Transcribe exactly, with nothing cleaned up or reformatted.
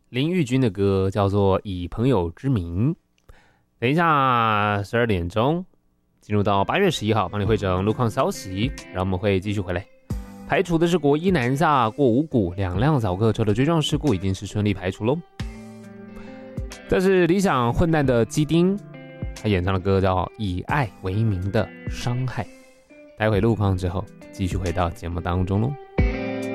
林玉君的歌叫做《以朋友之名》。等一下十二点钟进入到八月十一号，帮你汇整路况消息，然后我们会继续回来。排除的是国一南下过五股两辆早客车的追撞事故已经是顺利排除咯。这是理想混蛋的基丁，他演唱的歌叫《以爱为名的伤害》。待会路况之后继续回到节目当中咯。